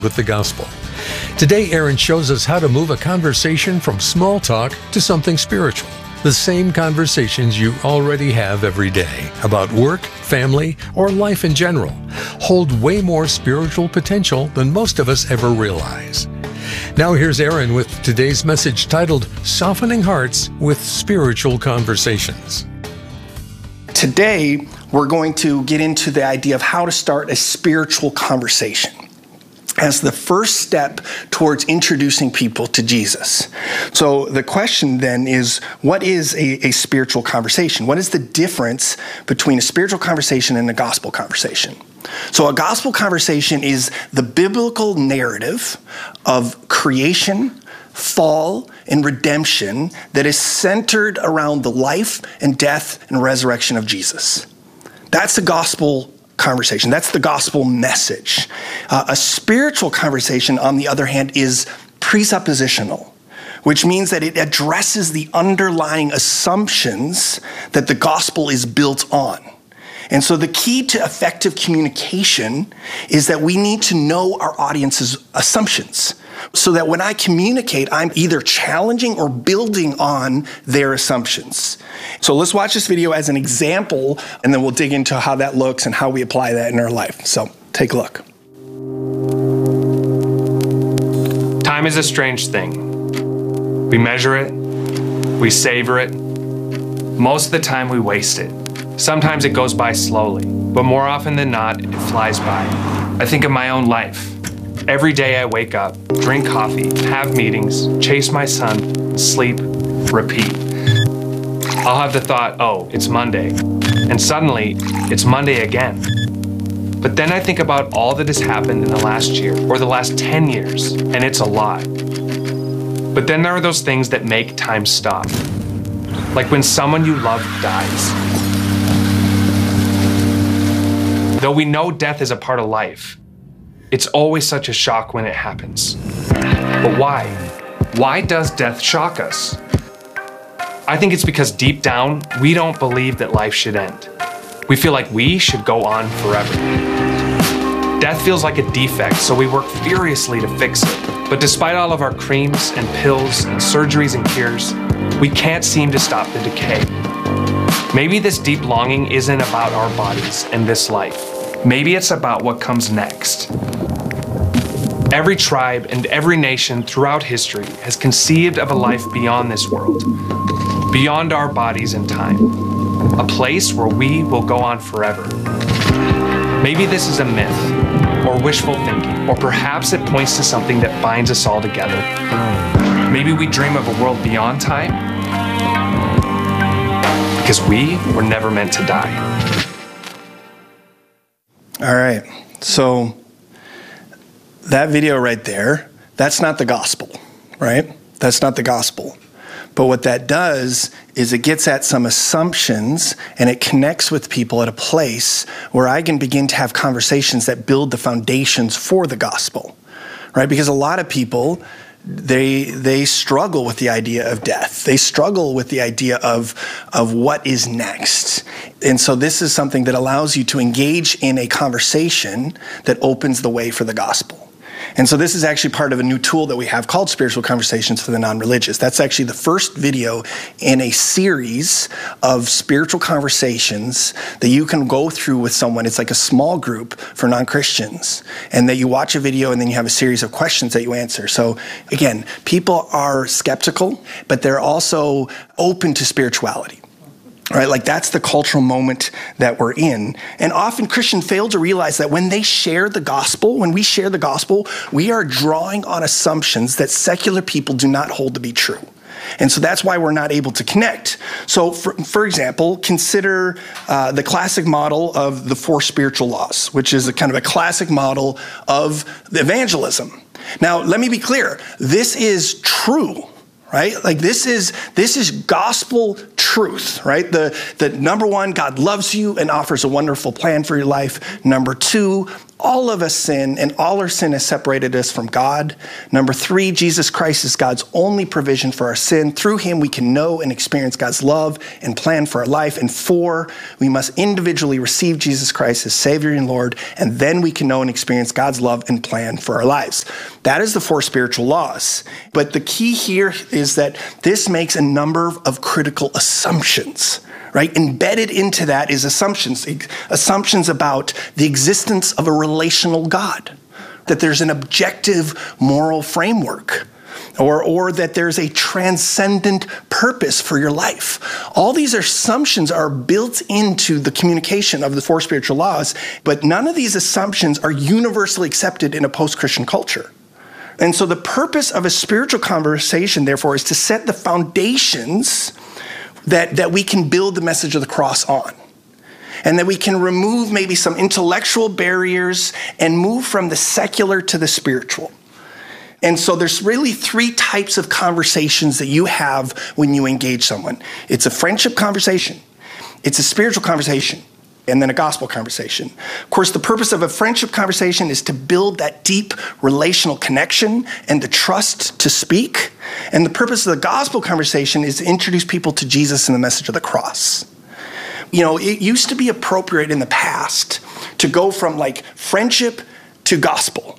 with the gospel. Today, Aaron shows us how to move a conversation from small talk to something spiritual. The same conversations you already have every day about work, family, or life in general hold way more spiritual potential than most of us ever realize. Now here's Aaron with today's message titled Softening Hearts with Spiritual Conversations. Today, we're going to get into the idea of how to start a spiritual conversation as the first step towards introducing people to Jesus. So the question then is, what is a spiritual conversation? What is the difference between a spiritual conversation and a gospel conversation? So a gospel conversation is the biblical narrative of creation, fall, and redemption that is centered around the life and death and resurrection of Jesus. That's the gospel conversation. That's the gospel message. A spiritual conversation, on the other hand, is presuppositional, which means that it addresses the underlying assumptions that the gospel is built on. And so the key to effective communication is that we need to know our audience's assumptions so that when I communicate, I'm either challenging or building on their assumptions. So let's watch this video as an example, and then we'll dig into how that looks and how we apply that in our life. So take a look. Time is a strange thing. We measure it, we savor it. Most of the time we waste it. Sometimes it goes by slowly, but more often than not, it flies by. I think of my own life. Every day I wake up, drink coffee, have meetings, chase my son, sleep, repeat. I'll have the thought, oh, it's Monday. And suddenly, it's Monday again. But then I think about all that has happened in the last year, or the last 10 years, and it's a lot. But then there are those things that make time stop. Like when someone you love dies. Though we know death is a part of life, it's always such a shock when it happens. But why? Why does death shock us? I think it's because deep down, we don't believe that life should end. We feel like we should go on forever. Death feels like a defect, so we work furiously to fix it. But despite all of our creams and pills and surgeries and cures, we can't seem to stop the decay. Maybe this deep longing isn't about our bodies and this life. Maybe it's about what comes next. Every tribe and every nation throughout history has conceived of a life beyond this world, beyond our bodies and time, a place where we will go on forever. Maybe this is a myth, or wishful thinking, or perhaps it points to something that binds us all together. Maybe we dream of a world beyond time, because we were never meant to die. All right, so that video right there, that's not the gospel, right? That's not the gospel. But what that does is it gets at some assumptions and it connects with people at a place where I can begin to have conversations that build the foundations for the gospel, right? Because a lot of people, they struggle with the idea of death. They struggle with the idea of what is next. And so this is something that allows you to engage in a conversation that opens the way for the gospel. And so this is actually part of a new tool that we have called Spiritual Conversations for the Non-Religious. That's actually the first video in a series of spiritual conversations that you can go through with someone. It's like a small group for non-Christians. And that you watch a video and then you have a series of questions that you answer. So again, people are skeptical, but they're also open to spirituality. Right, like that's the cultural moment that we're in. And often Christians fail to realize that when they share the gospel, when we share the gospel, we are drawing on assumptions that secular people do not hold to be true. And so that's why we're not able to connect. So for example, consider the classic model of the 4 spiritual laws, which is a kind of a classic model of evangelism. Now, let me be clear. This is true. right? Like this is gospel truth, right? The number one, God loves you and offers a wonderful plan for your life. Number two, all of us sin, and all our sin has separated us from God. Number three, Jesus Christ is God's only provision for our sin. Through him, we can know and experience God's love and plan for our life. And four, we must individually receive Jesus Christ as Savior and Lord, and then we can know and experience God's love and plan for our lives. That is the four spiritual laws. But the key here is that this makes a number of critical assumptions. Right? Embedded into that is assumptions about the existence of a relational God, that there's an objective moral framework, or that there's a transcendent purpose for your life. All these assumptions are built into the communication of the four spiritual laws, but none of these assumptions are universally accepted in a post-Christian culture. And so the purpose of a spiritual conversation, therefore, is to set the foundations that we can build the message of the cross on. And that we can remove maybe some intellectual barriers and move from the secular to the spiritual. And so there's really three types of conversations that you have when you engage someone. It's a friendship conversation, it's a spiritual conversation, and then a gospel conversation. Of course, the purpose of a friendship conversation is to build that deep relational connection and the trust to speak. And the purpose of the gospel conversation is to introduce people to Jesus and the message of the cross. You know, it used to be appropriate in the past to go from like friendship to gospel.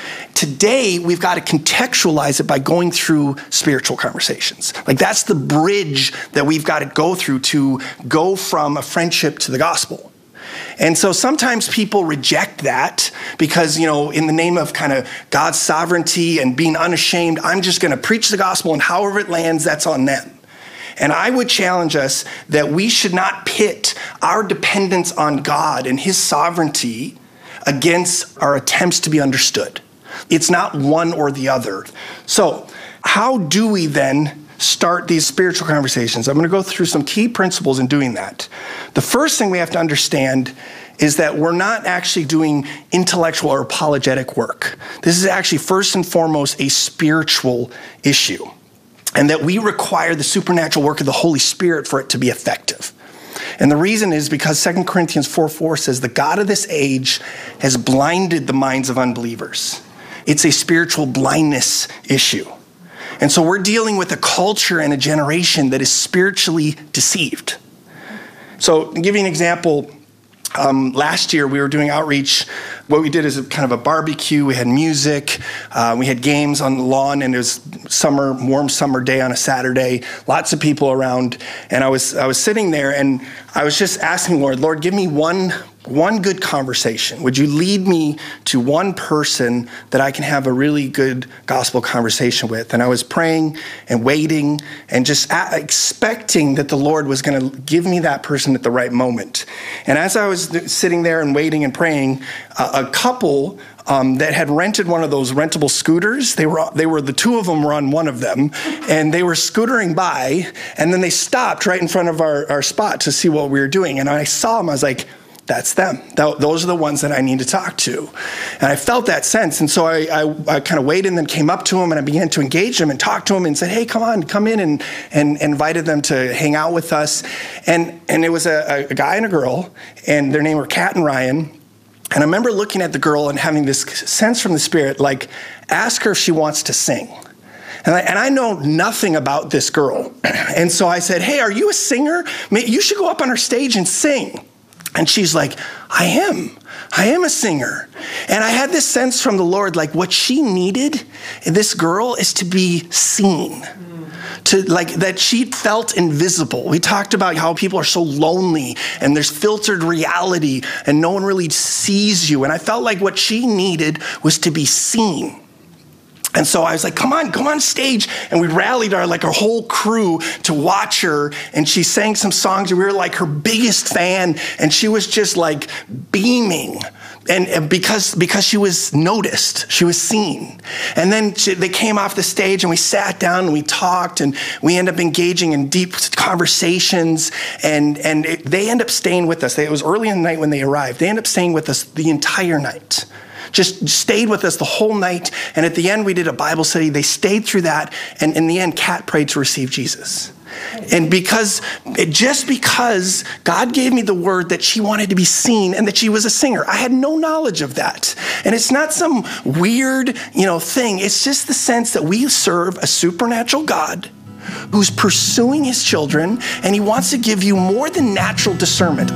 Today, we've got to contextualize it by going through spiritual conversations. Like that's the bridge that we've got to go through to go from a friendship to the gospel. And so sometimes people reject that because, you know, in the name of kind of God's sovereignty and being unashamed, I'm just going to preach the gospel and however it lands, that's on them. And I would challenge us that we should not pit our dependence on God and his sovereignty against our attempts to be understood. It's not one or the other. So how do we then start these spiritual conversations? I'm going to go through some key principles in doing that. The first thing we have to understand is that we're not actually doing intellectual or apologetic work. This is actually first and foremost a spiritual issue, and that we require the supernatural work of the Holy Spirit for it to be effective. And the reason is because 2 Corinthians 4:4 says, the God of this age has blinded the minds of unbelievers. It's a spiritual blindness issue. And so we're dealing with a culture and a generation that is spiritually deceived. So to give you an example, last year we were doing outreach. What we did is kind of a barbecue. We had music. We had games on the lawn, and it was warm summer day on a Saturday. Lots of people around. And I was sitting there, and I was just asking Lord, give me one good conversation. Would you lead me to one person that I can have a really good gospel conversation with? And I was praying and waiting and just expecting that the Lord was going to give me that person at the right moment. And as I was sitting there and waiting and praying, a couple that had rented one of those rentable scooters. They were the two of them were on one of them, and they were scootering by, and then they stopped right in front of our spot to see what we were doing. And I saw them. I was like, that's them. Those are the ones that I need to talk to. And I felt that sense. And so I kind of waited and then came up to them, and I began to engage them and talk to them and said, hey, come in, and invited them to hang out with us. And it was a guy and a girl, and their name were Kat and Ryan. And I remember looking at the girl and having this sense from the Spirit, like, ask her if she wants to sing. And I know nothing about this girl. And so I said, hey, are you a singer? You should go up on our stage and sing. And she's like, I am a singer. And I had this sense from the Lord, like what she needed, this girl, is to be seen. To like that she felt invisible. We talked about how people are so lonely and there's filtered reality and no one really sees you. And I felt like what she needed was to be seen. And so I was like, come on stage. And we rallied our whole crew to watch her. And she sang some songs, and we were like her biggest fan. And she was just like beaming. And because she was noticed, she was seen. And then they came off the stage, and we sat down and we talked, and we ended up engaging in deep conversations. And they ended up staying with us. It was early in the night when they arrived. They ended up staying with us the entire night. just stayed with us the whole night. And at the end, we did a Bible study. They stayed through that. And in the end, Kat prayed to receive Jesus. And because God gave me the word that she wanted to be seen and that she was a singer, I had no knowledge of that. And it's not some weird, thing. It's just the sense that we serve a supernatural God who's pursuing his children, and he wants to give you more than natural discernment.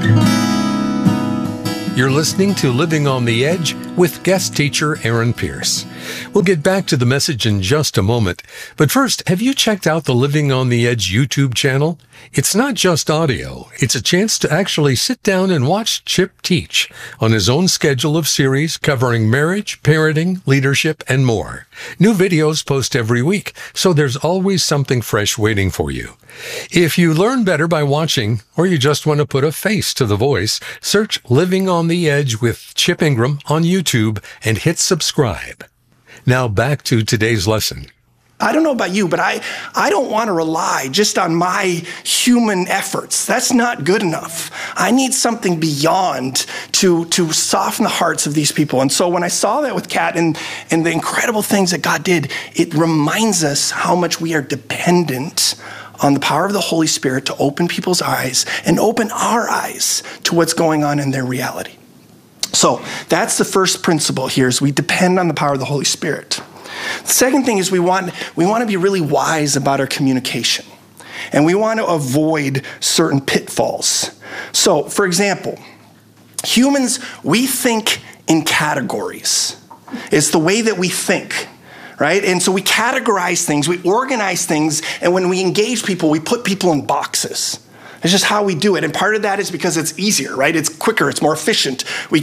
You're listening to Living on the Edge with guest teacher Aaron Pierce. We'll get back to the message in just a moment. But first, have you checked out the Living on the Edge YouTube channel? It's not just audio. It's a chance to actually sit down and watch Chip teach on his own schedule of series covering marriage, parenting, leadership, and more. New videos post every week, so there's always something fresh waiting for you. If you learn better by watching, or you just want to put a face to the voice, search Living on the Edge with Chip Ingram on YouTube and hit subscribe. Now back to today's lesson. I don't know about you, but I don't want to rely just on my human efforts. That's not good enough. I need something beyond to soften the hearts of these people. And so when I saw that with Kat and the incredible things that God did, it reminds us how much we are dependent on the power of the Holy Spirit to open people's eyes and open our eyes to what's going on in their reality. So that's the first principle here, is we depend on the power of the Holy Spirit. The second thing is we want to be really wise about our communication, and we want to avoid certain pitfalls. So, for example, humans, we think in categories. It's the way that we think, right? And so we categorize things, we organize things, and when we engage people, we put people in boxes. It's just how we do it. And part of that is because it's easier, right? It's quicker, it's more efficient. We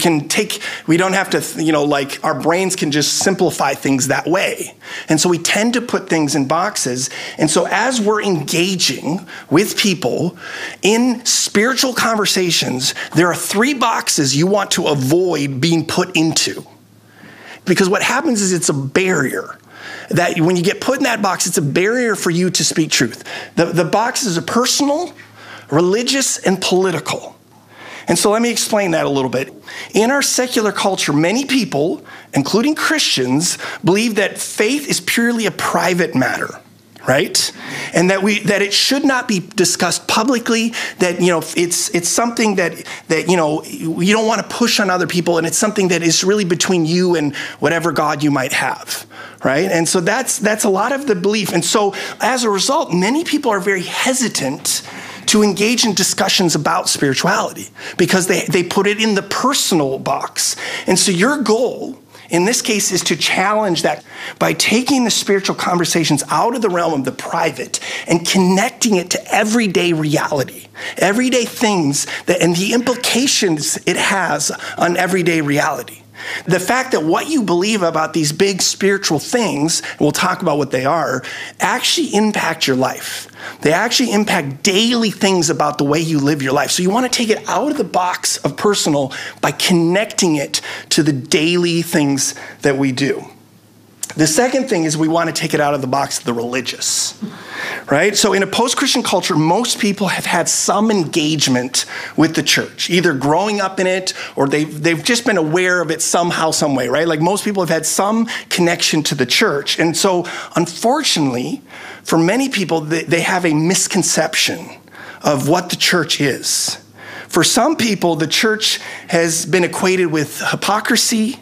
don't have to, our brains can just simplify things that way. And so we tend to put things in boxes. And so as we're engaging with people in spiritual conversations, there are 3 boxes you want to avoid being put into. Because what happens is it's a barrier. That when you get put in that box, it's a barrier for you to speak truth. The boxes are personal, religious, and political. And so let me explain that a little bit. In our secular culture, many people, including Christians, believe that faith is purely a private matter, right? And that it should not be discussed publicly, that it's something that you don't want to push on other people, and it's something that is really between you and whatever God you might have. Right? And so that's a lot of the belief. And so as a result, many people are very hesitant to engage in discussions about spirituality because they put it in the personal box. And so your goal in this case is to challenge that by taking the spiritual conversations out of the realm of the private and connecting it to everyday reality, everyday things and the implications it has on everyday reality. The fact that what you believe about these big spiritual things, and we'll talk about what they are, actually impact your life. They actually impact daily things about the way you live your life. So you want to take it out of the box of personal by connecting it to the daily things that we do. The second thing is we want to take it out of the box of the religious, right? So in a post-Christian culture, most people have had some engagement with the church, either growing up in it or they've just been aware of it somehow, some way, right? Like most people have had some connection to the church. And so unfortunately, for many people, they have a misconception of what the church is. For some people, the church has been equated with hypocrisy,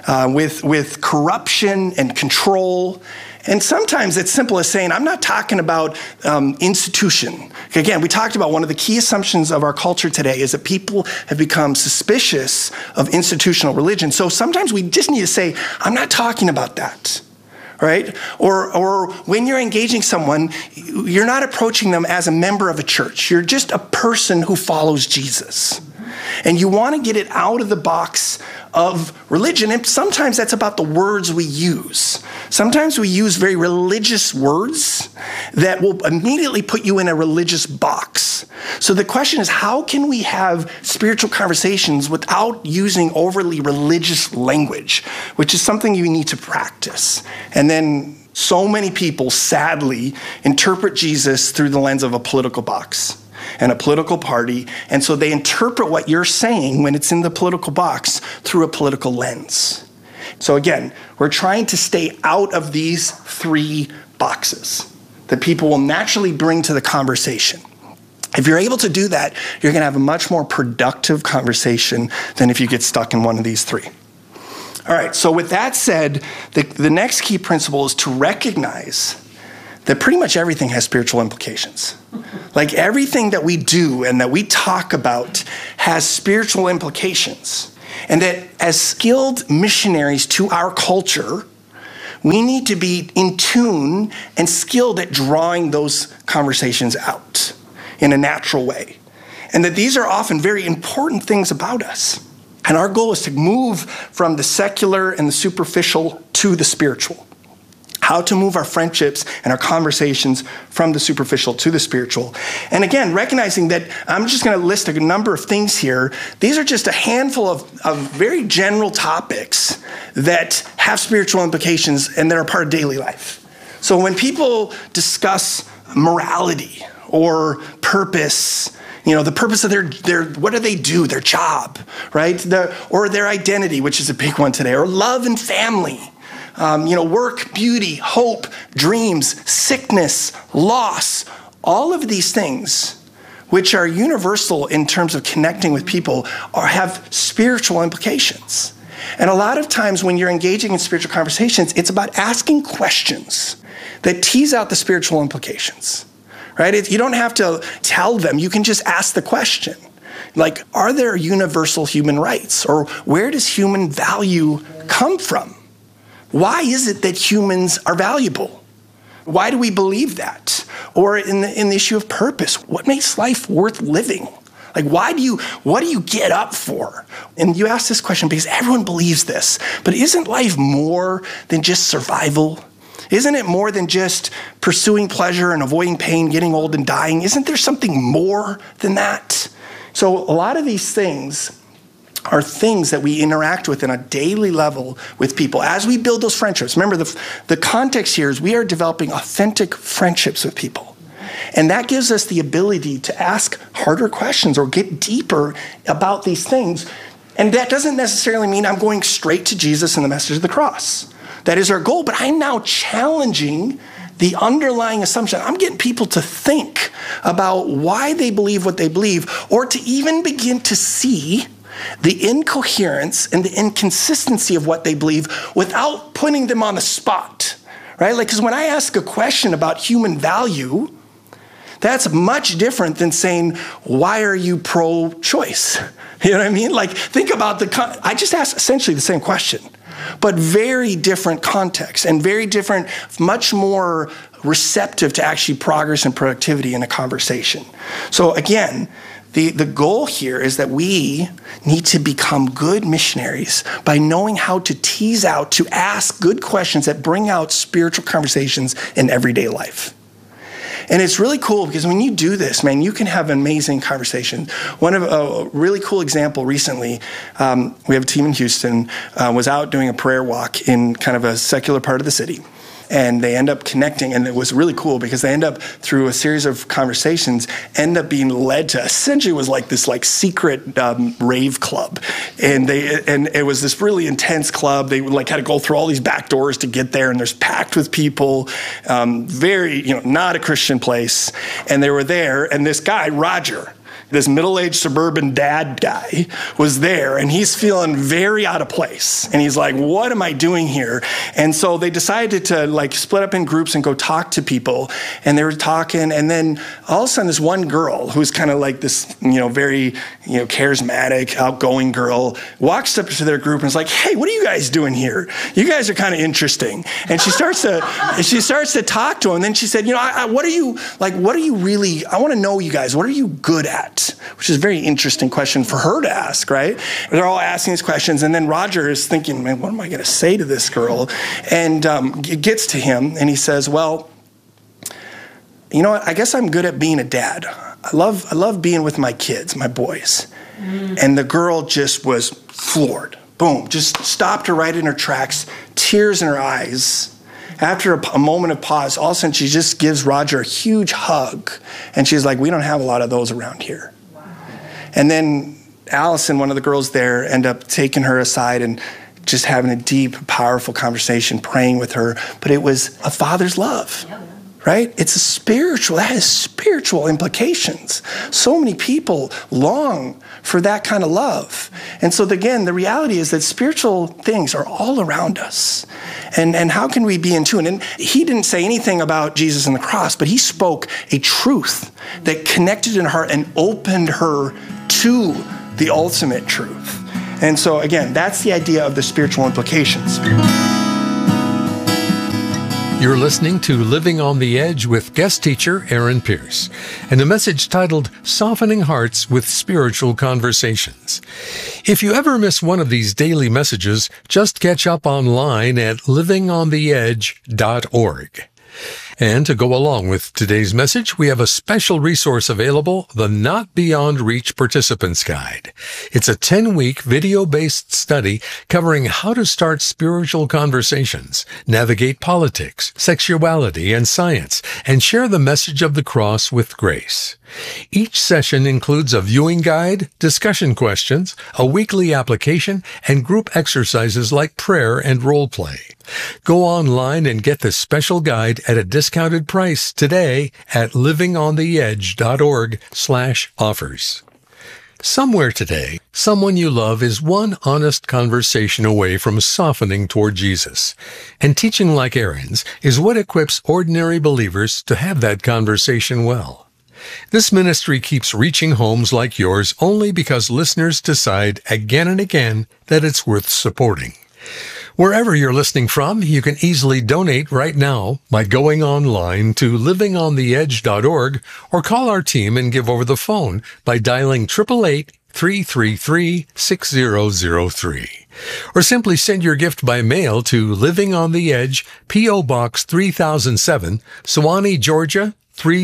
with corruption and control. And sometimes it's simple as saying, I'm not talking about institution. Again, we talked about one of the key assumptions of our culture today is that people have become suspicious of institutional religion. So sometimes we just need to say, I'm not talking about that. Right? Or when you're engaging someone, you're not approaching them as a member of a church. You're just a person who follows Jesus. And you want to get it out of the box of religion. And sometimes that's about the words we use. Sometimes we use very religious words that will immediately put you in a religious box. So the question is, how can we have spiritual conversations without using overly religious language, which is something you need to practice. And then so many people, sadly, interpret Jesus through the lens of a political box and a political party. And so they interpret what you're saying when it's in the political box through a political lens. So again, we're trying to stay out of these 3 boxes that people will naturally bring to the conversation. If you're able to do that, you're going to have a much more productive conversation than if you get stuck in one of these 3. All right, so with that said, the next key principle is to recognize that pretty much everything has spiritual implications. Like everything that we do and that we talk about has spiritual implications. And that as skilled missionaries to our culture, we need to be in tune and skilled at drawing those conversations out in a natural way. And that these are often very important things about us. And our goal is to move from the secular and the superficial to the spiritual. How to move our friendships and our conversations from the superficial to the spiritual. And again, recognizing that I'm just going to list a number of things here. These are just a handful of very general topics that have spiritual implications and that are part of daily life. So when people discuss morality or purpose, the purpose of their what do they do, their job, right? Or their identity, which is a big one today, or love and family. Work, beauty, hope, dreams, sickness, loss, all of these things, which are universal in terms of connecting with people, have spiritual implications. And a lot of times when you're engaging in spiritual conversations, it's about asking questions that tease out the spiritual implications, right? You don't have to tell them. You can just ask the question. Like, are there universal human rights? Or where does human value come from? Why is it that humans are valuable? Why do we believe that? Or in the issue of purpose, what makes life worth living? Like, what do you get up for? And you ask this question because everyone believes this, but isn't life more than just survival? Isn't it more than just pursuing pleasure and avoiding pain, getting old and dying? Isn't there something more than that? So a lot of these things are things that we interact with on a daily level with people as we build those friendships. Remember, the context here is we are developing authentic friendships with people. And that gives us the ability to ask harder questions or get deeper about these things. And that doesn't necessarily mean I'm going straight to Jesus and the message of the cross. That is our goal, but I'm now challenging the underlying assumption. I'm getting people to think about why they believe what they believe, or to even begin to see the incoherence and the inconsistency of what they believe without putting them on the spot, right? Like, because when I ask a question about human value, that's much different than saying, why are you pro-choice? You know what I mean? Like, think about I just asked essentially the same question, but very different context and very different, much more receptive to actually progress and productivity in a conversation. So again, the goal here is that we need to become good missionaries by knowing how to tease out, to ask good questions that bring out spiritual conversations in everyday life. And it's really cool because when you do this, man, you can have an amazing conversation. One of a really cool example recently, we have a team in Houston, was out doing a prayer walk in kind of a secular part of the city. And they end up connecting, and it was really cool because they end up, through a series of conversations, end up being led to essentially was like this secret rave club, and it was this really intense club. They had to go through all these back doors to get there, and there's packed with people, very not a Christian place, and they were there, and this guy Roger, this middle-aged suburban dad guy, was there, and he's feeling very out of place. And he's like, what am I doing here? And so they decided to split up in groups and go talk to people. And they were talking, and then all of a sudden this one girl, who's kind of like this, very, charismatic, outgoing girl, walks up to their group and is like, hey, what are you guys doing here? You guys are kind of interesting. And she starts to talk to him. And then she said, what are you really, I want to know you guys, what are you good at? Which is a very interesting question for her to ask, right? They're all asking these questions, and then Roger is thinking, man, what am I going to say to this girl? And it gets to him, and he says, well, you know what? I guess I'm good at being a dad. I love being with my kids, my boys. And the girl just was floored. Boom, just stopped her right in her tracks, tears in her eyes. After a moment of pause, all of a sudden she just gives Roger a huge hug. And she's like, we don't have a lot of those around here. Wow. And then Allison, one of the girls there, ended up taking her aside and just having a deep, powerful conversation, praying with her, but it was a father's love. Right? It has spiritual implications. So many people long for that kind of love. And so again, the reality is that spiritual things are all around us. And how can we be in tune? And he didn't say anything about Jesus and the cross, but he spoke a truth that connected in her and opened her to the ultimate truth. And so again, that's the idea of the spiritual implications. You're listening to Living on the Edge with guest teacher Aaron Pierce, and a message titled Softening Hearts with Spiritual Conversations. If you ever miss one of these daily messages, just catch up online at livingontheedge.org. And to go along with today's message, we have a special resource available, the Not Beyond Reach Participants Guide. It's a 10-week video-based study covering how to start spiritual conversations, navigate politics, sexuality, and science, and share the message of the cross with grace. Each session includes a viewing guide, discussion questions, a weekly application, and group exercises like prayer and role play. Go online and get this special guide at a discounted price today at livingontheedge.org/offers. Somewhere today, someone you love is one honest conversation away from softening toward Jesus. And teaching like Aaron's is what equips ordinary believers to have that conversation well. This ministry keeps reaching homes like yours only because listeners decide again and again that it's worth supporting. Wherever you're listening from, you can easily donate right now by going online to livingontheedge.org or call our team and give over the phone by dialing 888-333-6003. Or simply send your gift by mail to Living on the Edge, P.O. Box 3007, Sewanee, Georgia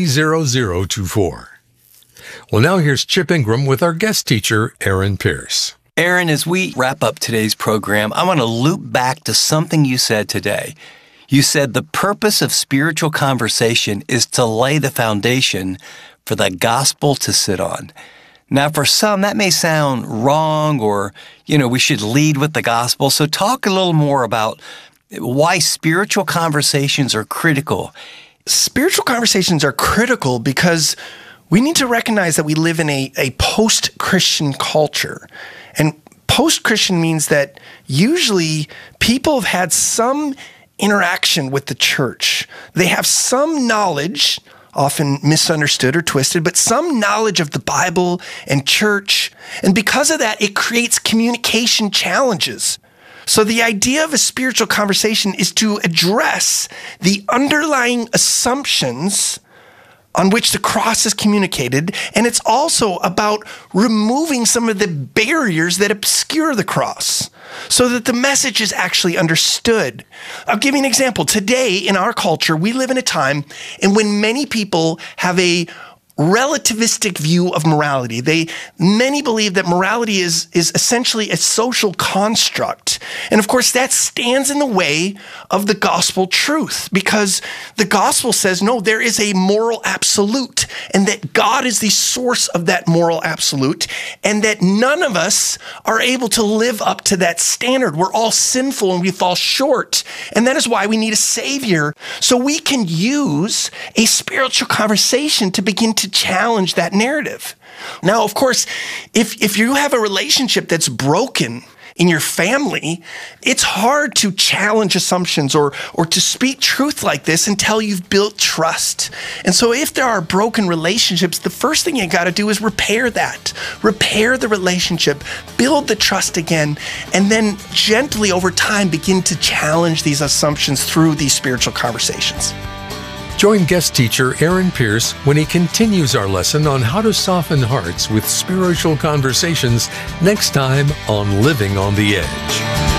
30024. Well, now here's Chip Ingram with our guest teacher, Aaron Pierce. Aaron, as we wrap up today's program, I want to loop back to something you said today. You said the purpose of spiritual conversation is to lay the foundation for the gospel to sit on. Now, for some, that may sound wrong or, we should lead with the gospel. So talk a little more about why spiritual conversations are critical. Spiritual conversations are critical because we need to recognize that we live in a post-Christian culture. And post-Christian means that usually people have had some interaction with the church. They have some knowledge, often misunderstood or twisted, but some knowledge of the Bible and church. And because of that, it creates communication challenges. So the idea of a spiritual conversation is to address the underlying assumptions on which the cross is communicated, and it's also about removing some of the barriers that obscure the cross so that the message is actually understood. I'll give you an example. Today, in our culture, we live in a time in when many people have a relativistic view of morality. Many believe that morality is essentially a social construct. And of course, that stands in the way of the gospel truth, because the gospel says, no, there is a moral absolute, and that God is the source of that moral absolute, and that none of us are able to live up to that standard. We're all sinful and we fall short. And that is why we need a savior. So we can use a spiritual conversation to begin to challenge that narrative. Now, of course, if you have a relationship that's broken in your family, it's hard to challenge assumptions or to speak truth like this until you've built trust. And so if there are broken relationships, the first thing you got to do is repair that. Repair the relationship, build the trust again, and then gently over time begin to challenge these assumptions through these spiritual conversations. Join guest teacher Aaron Pierce when he continues our lesson on how to soften hearts with spiritual conversations next time on Living on the Edge.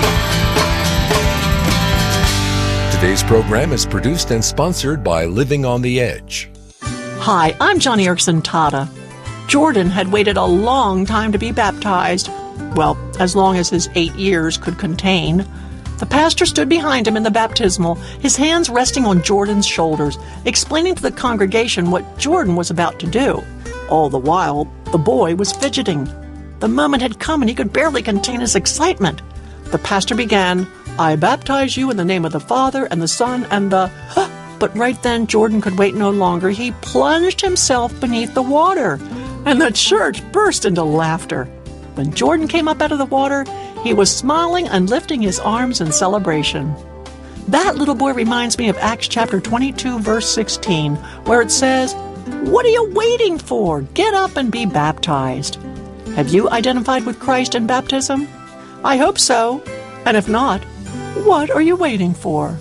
Today's program is produced and sponsored by Living on the Edge. Hi, I'm Joni Eareckson Tada. Jordan had waited a long time to be baptized. Well, as long as his 8 years could contain. The pastor stood behind him in the baptismal, his hands resting on Jordan's shoulders, explaining to the congregation what Jordan was about to do. All the while, the boy was fidgeting. The moment had come and he could barely contain his excitement. The pastor began, "I baptize you in the name of the Father and the Son and the..." But right then, Jordan could wait no longer. He plunged himself beneath the water, and the church burst into laughter. When Jordan came up out of the water, he was smiling and lifting his arms in celebration. That little boy reminds me of Acts chapter 22, verse 16, where it says, "What are you waiting for? Get up and be baptized." Have you identified with Christ in baptism? I hope so. And if not, what are you waiting for?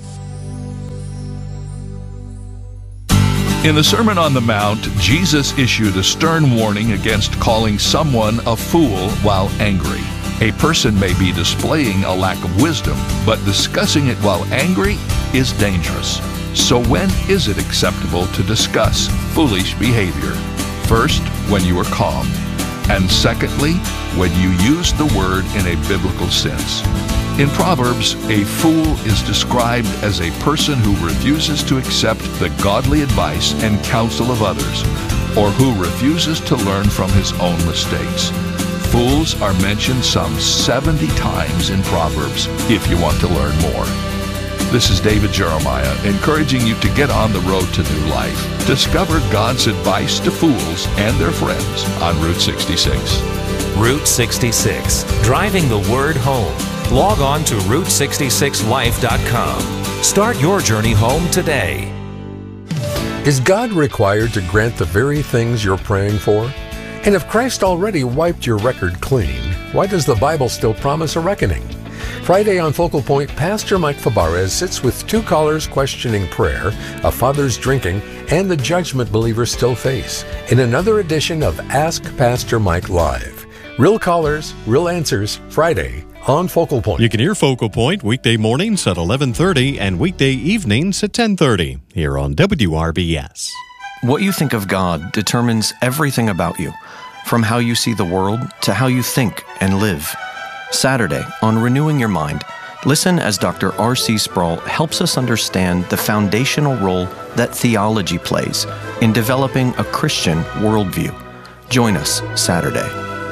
In the Sermon on the Mount, Jesus issued a stern warning against calling someone a fool while angry. A person may be displaying a lack of wisdom, but discussing it while angry is dangerous. So when is it acceptable to discuss foolish behavior? First, when you are calm. And secondly, when you use the word in a biblical sense. In Proverbs, a fool is described as a person who refuses to accept the godly advice and counsel of others, or who refuses to learn from his own mistakes. Fools are mentioned some 70 times in Proverbs, if you want to learn more. This is David Jeremiah, encouraging you to get on the road to new life. Discover God's advice to fools and their friends on Route 66. Route 66, driving the word home. Log on to Route66Life.com. Start your journey home today. Is God required to grant the very things you're praying for? And if Christ already wiped your record clean, why does the Bible still promise a reckoning? Friday on Focal Point, Pastor Mike Fabarez sits with two callers questioning prayer, a father's drinking, and the judgment believers still face in another edition of Ask Pastor Mike Live. Real callers, real answers, Friday on Focal Point. You can hear Focal Point weekday mornings at 11:30 and weekday evenings at 10:30 here on WRBS. What you think of God determines everything about you, from how you see the world to how you think and live. Saturday on Renewing Your Mind, listen as Dr. R.C. Sproul helps us understand the foundational role that theology plays in developing a Christian worldview. Join us Saturday.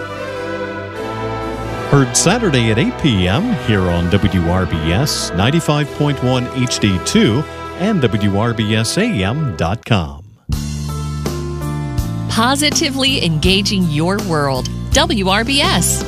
Heard Saturday at 8 p.m. here on WRBS 95.1 HD2 and WRBSAM.com. Positively engaging your world. WRBS.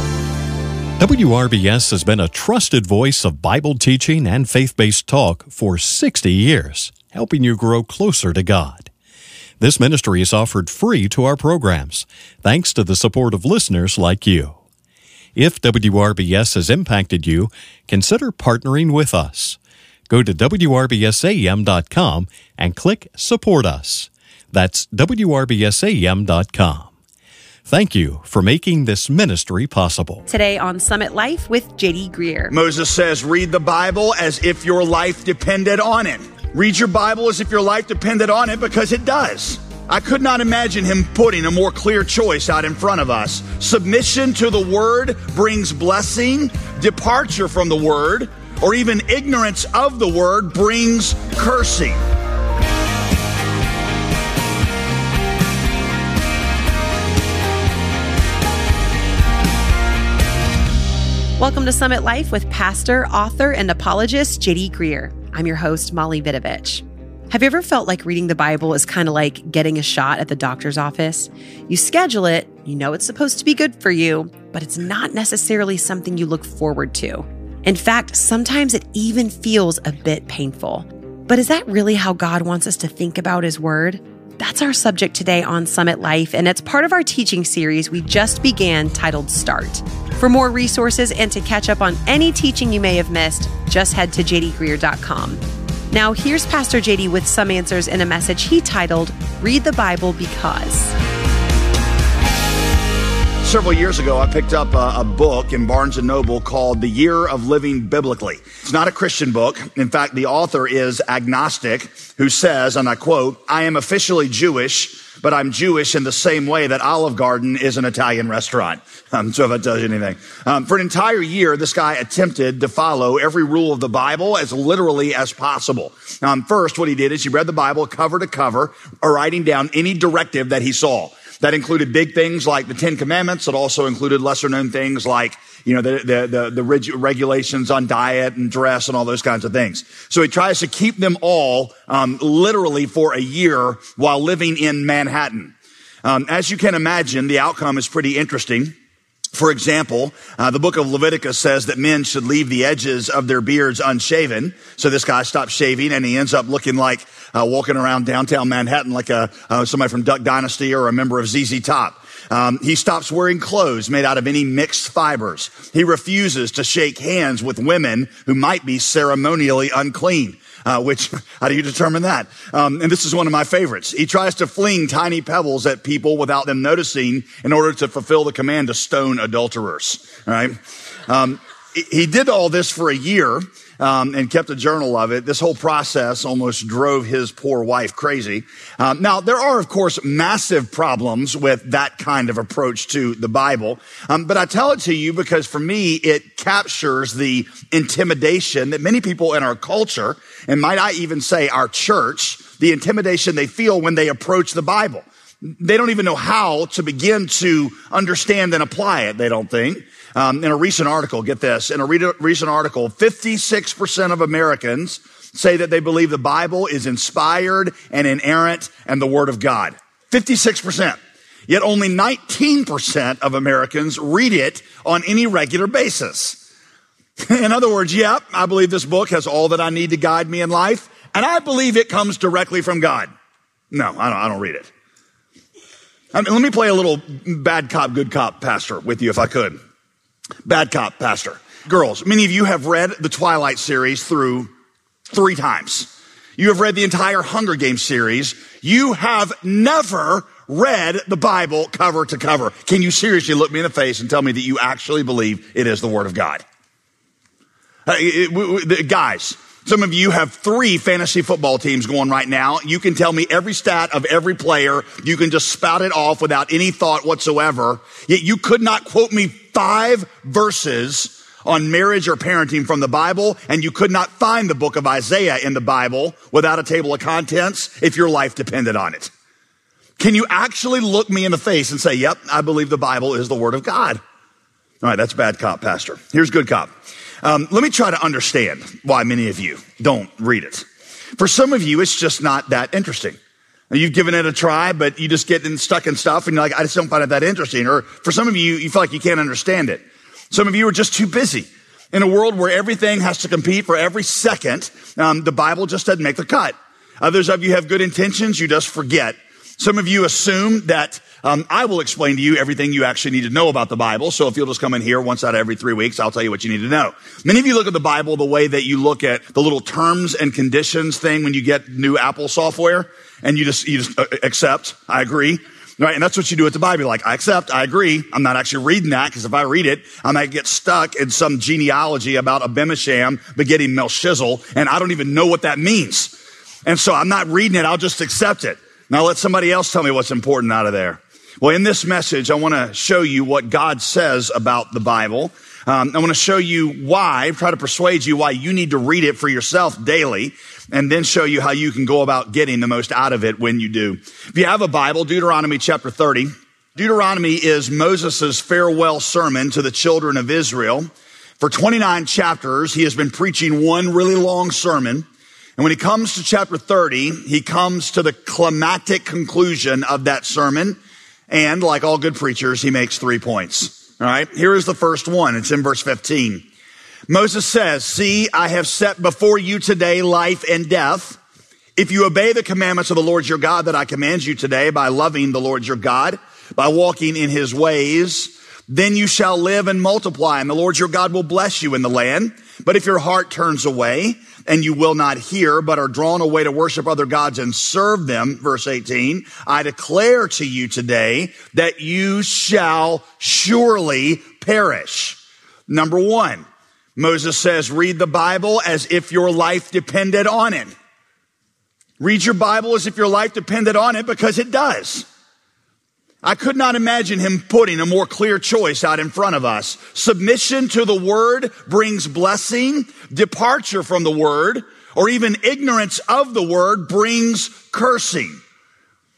WRBS has been a trusted voice of Bible teaching and faith-based talk for 60 years, helping you grow closer to God. This ministry is offered free to our programs, thanks to the support of listeners like you. If WRBS has impacted you, consider partnering with us. Go to WRBSAM.com and click Support Us. That's WRBSAM.com. Thank you for making this ministry possible. Today on Summit Life with J.D. Greer. Moses says, read the Bible as if your life depended on it. Read your Bible as if your life depended on it, because it does. I could not imagine him putting a more clear choice out in front of us. Submission to the Word brings blessing. Departure from the Word, or even ignorance of the Word, brings cursing. Welcome to Summit Life with pastor, author, and apologist J.D. Greer. I'm your host, Molly Vidovich. Have you ever felt like reading the Bible is kind of like getting a shot at the doctor's office? You schedule it, you know it's supposed to be good for you, but it's not necessarily something you look forward to. In fact, sometimes it even feels a bit painful. But is that really how God wants us to think about His Word? That's our subject today on Summit Life, and it's part of our teaching series we just began titled Start. For more resources and to catch up on any teaching you may have missed, just head to jdgreer.com. Now, here's Pastor JD with some answers in a message he titled, Read the Bible Because. Several years ago, I picked up a book in Barnes & Noble called The Year of Living Biblically. It's not a Christian book. In fact, the author is agnostic, who says, and I quote, I am officially Jewish, but I'm Jewish in the same way that Olive Garden is an Italian restaurant. So if that tells you anything. For an entire year, this guy attempted to follow every rule of the Bible as literally as possible. First, what he did is he read the Bible cover to cover, writing down any directive that he saw. That included big things like the Ten Commandments. It also included lesser known things like, the regulations on diet and dress and all those kinds of things. So he tries to keep them all, literally for a year while living in Manhattan. As you can imagine, the outcome is pretty interesting. For example, the book of Leviticus says that men should leave the edges of their beards unshaven. So this guy stops shaving and he ends up looking like walking around downtown Manhattan like somebody from Duck Dynasty or a member of ZZ Top. He stops wearing clothes made out of any mixed fibers. He refuses to shake hands with women who might be ceremonially unclean. Which, how do you determine that? And this is one of my favorites. He tries to fling tiny pebbles at people without them noticing in order to fulfill the command to stone adulterers. All right. He did all this for a year, and kept a journal of it. This whole process almost drove his poor wife crazy. Now, there are, of course, massive problems with that kind of approach to the Bible. But I tell it to you because for me, it captures the intimidation that many people in our culture, and might I even say our church, the intimidation they feel when they approach the Bible. They don't even know how to begin to understand and apply it, they don't think. In a recent article, get this, in a recent article, 56% of Americans say that they believe the Bible is inspired and inerrant and the Word of God. 56%. Yet only 19% of Americans read it on any regular basis. In other words, yep, I believe this book has all that I need to guide me in life, and I believe it comes directly from God. No, I don't read it. Let me play a little bad cop, good cop pastor with you if I could. Bad cop pastor. Girls, many of you have read the Twilight series through 3 times. You have read the entire Hunger Games series. You have never read the Bible cover to cover. Can you seriously look me in the face and tell me that you actually believe it is the Word of God? Guys, some of you have 3 fantasy football teams going right now. You can tell me every stat of every player. You can just spout it off without any thought whatsoever. Yet you could not quote me 5 verses on marriage or parenting from the Bible, and you could not find the book of Isaiah in the Bible without a table of contents if your life depended on it. Can you actually look me in the face and say, yep, I believe the Bible is the Word of God? All right, that's bad cop, pastor. Here's good cop. Let me try to understand why many of you don't read it. For some of you, it's just not that interesting. You've given it a try, but you just get stuck in stuff and you're like, I just don't find it that interesting. Or for some of you, you feel like you can't understand it. Some of you are just too busy. In a world where everything has to compete for every second, the Bible just doesn't make the cut. Others of you have good intentions, you just forget. Some of you assume that I will explain to you everything you actually need to know about the Bible. So if you'll just come in here once out of every 3 weeks, I'll tell you what you need to know. Many of you look at the Bible the way that you look at the little terms and conditions thing when you get new Apple software, and you just accept, I agree. Right? And that's what you do with the Bible. You're like, I accept, I agree. I'm not actually reading that, because if I read it, I might get stuck in some genealogy about Abimasham begetting Melchizedek, and I don't even know what that means. And so I'm not reading it, I'll just accept it. Now let somebody else tell me what's important out of there. Well, in this message, I want to show you what God says about the Bible. I want to show you why, try to persuade you why you need to read it for yourself daily, and then show you how you can go about getting the most out of it when you do. If you have a Bible, Deuteronomy chapter 30. Deuteronomy is Moses' farewell sermon to the children of Israel. For 29 chapters, he has been preaching one really long sermon. And when he comes to chapter 30, he comes to the climactic conclusion of that sermon. And like all good preachers, he makes 3 points. All right. Here is the first one. It's in verse 15. Moses says, see, I have set before you today life and death. If you obey the commandments of the Lord your God that I command you today by loving the Lord your God, by walking in his ways, then you shall live and multiply, and the Lord your God will bless you in the land. But if your heart turns away and you will not hear, but are drawn away to worship other gods and serve them, verse 18, I declare to you today that you shall surely perish. Number 1, Moses says, read the Bible as if your life depended on it. Read your Bible as if your life depended on it, because it does. I could not imagine him putting a more clear choice out in front of us. Submission to the word brings blessing. Departure from the word, or even ignorance of the word, brings cursing.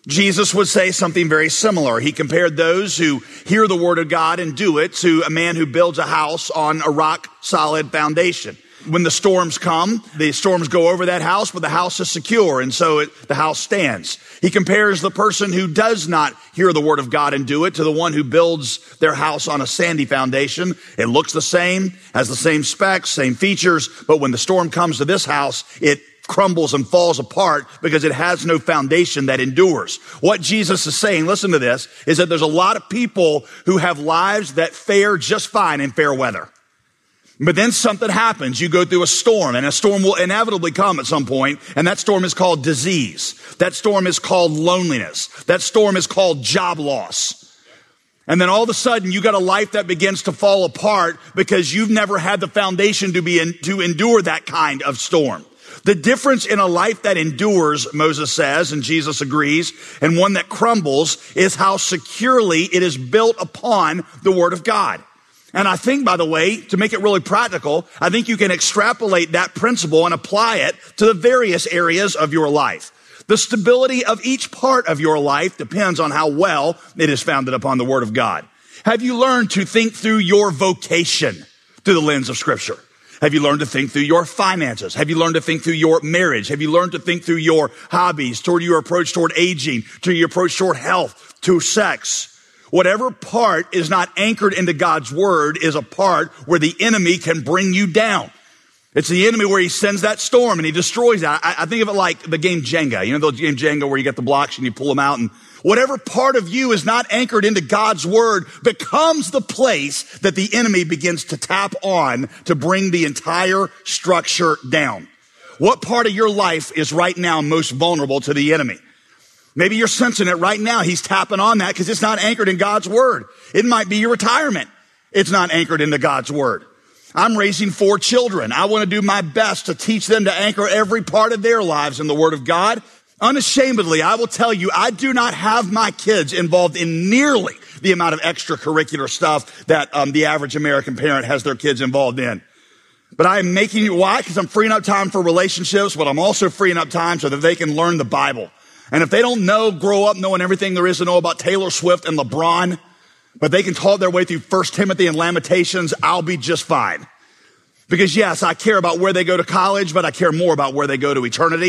Jesus would say something very similar. He compared those who hear the word of God and do it to a man who builds a house on a rock-solid foundation. When the storms come, the storms go over that house, but the house is secure, and so the house stands. He compares the person who does not hear the word of God and do it to the one who builds their house on a sandy foundation. It looks the same, has the same specs, same features, but when the storm comes to this house, it crumbles and falls apart because it has no foundation that endures. What Jesus is saying, listen to this, is that there's a lot of people who have lives that fare just fine in fair weather. But then something happens. You go through a storm, and a storm will inevitably come at some point, and that storm is called disease. That storm is called loneliness. That storm is called job loss. And then all of a sudden, you got a life that begins to fall apart because you've never had the foundation to endure that kind of storm. The difference in a life that endures, Moses says, and Jesus agrees, and one that crumbles is how securely it is built upon the word of God. And I think, by the way, to make it really practical, I think you can extrapolate that principle and apply it to the various areas of your life. The stability of each part of your life depends on how well it is founded upon the word of God. Have you learned to think through your vocation through the lens of Scripture? Have you learned to think through your finances? Have you learned to think through your marriage? Have you learned to think through your hobbies, toward your approach toward aging, to your approach toward health, to sex? Whatever part is not anchored into God's word is a part where the enemy can bring you down. It's the enemy where he sends that storm and he destroys that. I think of it like the game Jenga. You know the game Jenga where you get the blocks and you pull them out, and whatever part of you is not anchored into God's word becomes the place that the enemy begins to tap on to bring the entire structure down. What part of your life is right now most vulnerable to the enemy? Maybe you're sensing it right now. He's tapping on that because it's not anchored in God's word. It might be your retirement. It's not anchored into God's word. I'm raising 4 children. I want to do my best to teach them to anchor every part of their lives in the word of God. Unashamedly, I will tell you, I do not have my kids involved in nearly the amount of extracurricular stuff that the average American parent has their kids involved in. But I am making it, why? Because I'm freeing up time for relationships, but I'm also freeing up time so that they can learn the Bible. And if they don't grow up knowing everything there is to know about Taylor Swift and LeBron, but they can talk their way through 1 Timothy and Lamentations, I'll be just fine. Because yes, I care about where they go to college, but I care more about where they go to eternity.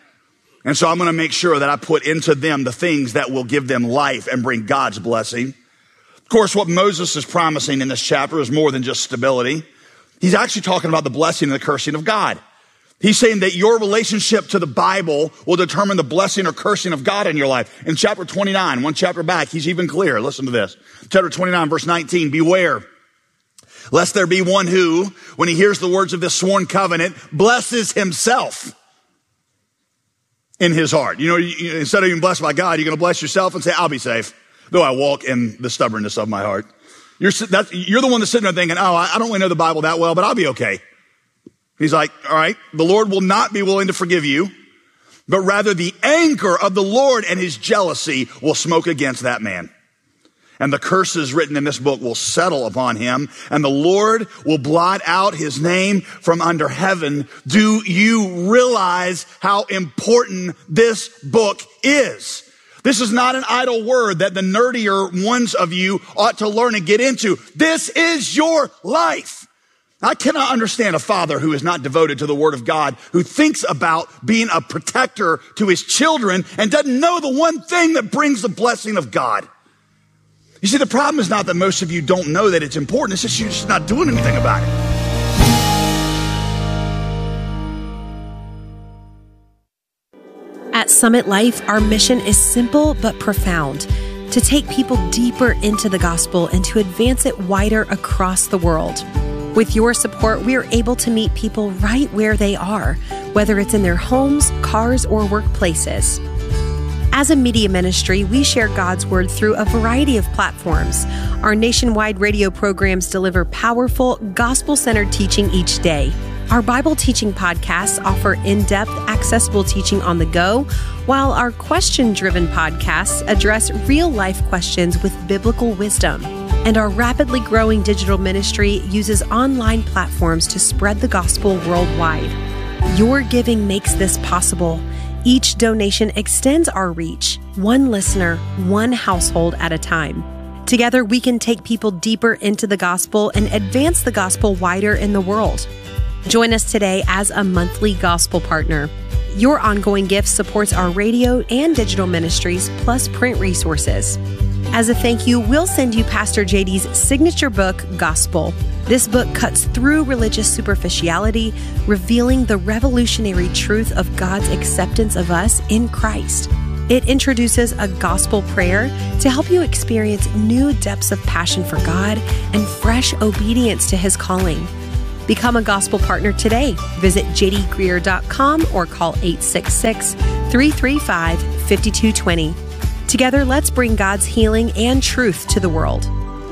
And so I'm going to make sure that I put into them the things that will give them life and bring God's blessing. Of course, what Moses is promising in this chapter is more than just stability. He's actually talking about the blessing and the cursing of God. He's saying that your relationship to the Bible will determine the blessing or cursing of God in your life. In chapter 29, one chapter back, he's even clearer. Listen to this. Chapter 29, verse 19, beware, lest there be one who, when he hears the words of this sworn covenant, blesses himself in his heart. You know, instead of being blessed by God, you're going to bless yourself and say, I'll be safe, though I walk in the stubbornness of my heart. You're the one that's sitting there thinking, oh, I don't really know the Bible that well, but I'll be okay. He's like, all right, the Lord will not be willing to forgive you, but rather the anger of the Lord and his jealousy will smoke against that man. And the curses written in this book will settle upon him, and the Lord will blot out his name from under heaven. Do you realize how important this book is? This is not an idle word that the nerdier ones of you ought to learn and get into. This is your life. I cannot understand a father who is not devoted to the word of God, who thinks about being a protector to his children and doesn't know the one thing that brings the blessing of God. You see, the problem is not that most of you don't know that it's important. It's just you're just not doing anything about it. At Summit Life, our mission is simple but profound: to take people deeper into the gospel and to advance it wider across the world. With your support, we are able to meet people right where they are, whether it's in their homes, cars, or workplaces. As a media ministry, we share God's word through a variety of platforms. Our nationwide radio programs deliver powerful, gospel-centered teaching each day. Our Bible teaching podcasts offer in-depth, accessible teaching on the go, while our question-driven podcasts address real-life questions with biblical wisdom. And our rapidly growing digital ministry uses online platforms to spread the gospel worldwide. Your giving makes this possible. Each donation extends our reach, one listener, one household at a time. Together, we can take people deeper into the gospel and advance the gospel wider in the world. Join us today as a monthly gospel partner. Your ongoing gift supports our radio and digital ministries, plus print resources. As a thank you, we'll send you Pastor JD's signature book, Gospel. This book cuts through religious superficiality, revealing the revolutionary truth of God's acceptance of us in Christ. It introduces a gospel prayer to help you experience new depths of passion for God and fresh obedience to His calling. Become a gospel partner today. Visit jdgreer.com or call 866-335-5220. Together, let's bring God's healing and truth to the world.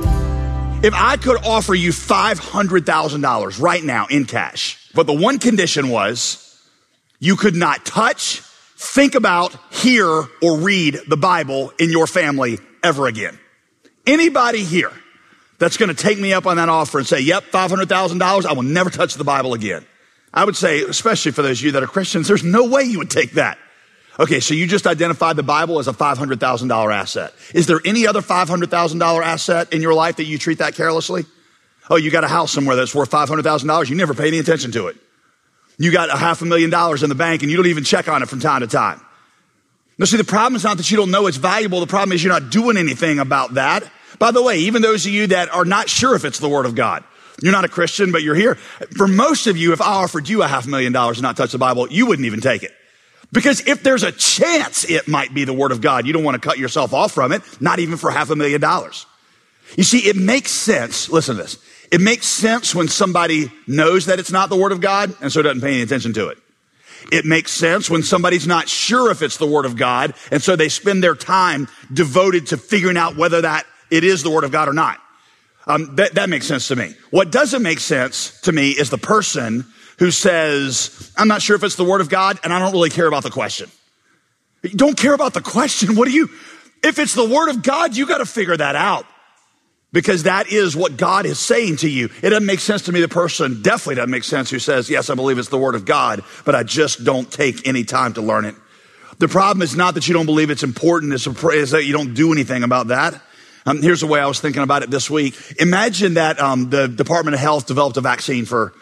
If I could offer you $500,000 right now in cash, but the one condition was you could not touch, think about, hear, or read the Bible in your family ever again. Anybody here that's going to take me up on that offer and say, yep, $500,000, I will never touch the Bible again. I would say, especially for those of you that are Christians, there's no way you would take that. Okay, so you just identified the Bible as a $500,000 asset. Is there any other $500,000 asset in your life that you treat that carelessly? Oh, you got a house somewhere that's worth $500,000. You never pay any attention to it. You got $500,000 in the bank and you don't even check on it from time to time. Now, see, the problem is not that you don't know it's valuable. The problem is you're not doing anything about that. By the way, even those of you that are not sure if it's the Word of God, you're not a Christian, but you're here. For most of you, if I offered you $500,000 to not touch the Bible, you wouldn't even take it. Because if there's a chance it might be the Word of God, you don't want to cut yourself off from it, not even for $500,000. You see, it makes sense. Listen to this. It makes sense when somebody knows that it's not the Word of God and so doesn't pay any attention to it. It makes sense when somebody's not sure if it's the Word of God and so they spend their time devoted to figuring out whether that it is the Word of God or not. That makes sense to me. What doesn't make sense to me is the person who says, I'm not sure if it's the Word of God, and I don't really care about the question. You don't care about the question? If it's the Word of God, you got to figure that out. Because that is what God is saying to you. It doesn't make sense to me, the person definitely doesn't make sense who says, yes, I believe it's the Word of God, but I just don't take any time to learn it. The problem is not that you don't believe it's important, it's that you don't do anything about that. Here's the way I was thinking about it this week. Imagine that the Department of Health developed a vaccine for